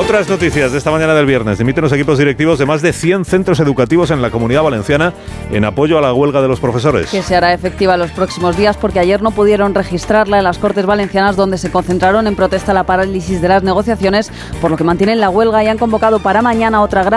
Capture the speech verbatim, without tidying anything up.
Otras noticias de esta mañana del viernes. Dimiten los equipos directivos de más de cien centros educativos en la Comunidad Valenciana en apoyo a la huelga de los profesores. Que se hará efectiva los próximos días porque ayer no pudieron registrarla en las Cortes Valencianas, donde se concentraron en protesta a la parálisis de las negociaciones, por lo que mantienen la huelga y han convocado para mañana otra gran